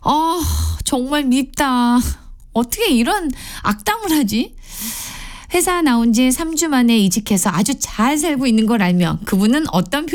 정말 밉다. 어떻게 이런 악담을 하지? 회사 나온 지 3주 만에 이직해서 아주 잘 살고 있는 걸 알며 그분은 어떤